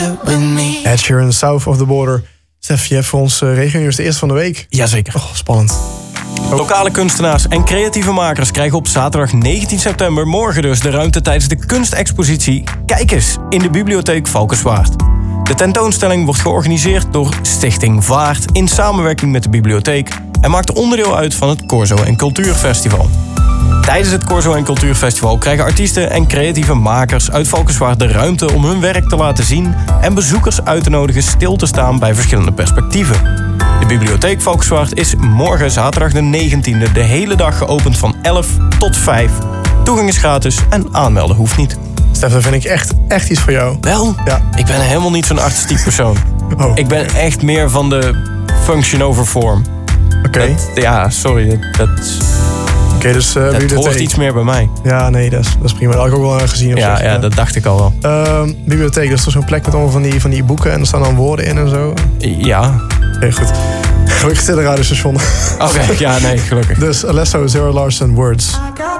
Ed Sheeran, South of the Border. Stef, je hebt voor ons regionieuws de eerste van de week. Jazeker. Oh, spannend. Lokale kunstenaars en creatieve makers krijgen op zaterdag 19 september... morgen dus de ruimte tijdens de kunstexpositie Kijk eens in de bibliotheek Valkenswaard. De tentoonstelling wordt georganiseerd door Stichting Vaart... in samenwerking met de bibliotheek... en maakt onderdeel uit van het Corso en Cultuurfestival. Tijdens het Corso en Cultuurfestival krijgen artiesten en creatieve makers uit Valkenswaard de ruimte om hun werk te laten zien en bezoekers uit te nodigen stil te staan bij verschillende perspectieven. De bibliotheek Valkenswaard is morgen zaterdag de 19e de hele dag geopend van 11 tot 5. Toegang is gratis en aanmelden hoeft niet. Stef, dat vind ik echt iets voor jou. Wel? Ja. Ik ben helemaal niet zo'n artistiek persoon. Oh. Ik ben echt meer van de function over form. Oké. Ja, sorry. Dat Dus dat hoort iets meer bij mij. Ja, nee, dat is prima. Dat had ik ook wel gezien. Ja, dat dacht ik al wel. Bibliotheek, dat is toch zo'n plek met allemaal van die boeken... en er staan dan woorden in en zo? Ja. Oké, goed. Gelukkig zit een radiostation. Oké, ja, nee, gelukkig. Dus Alesso, Zero Larsen, Words.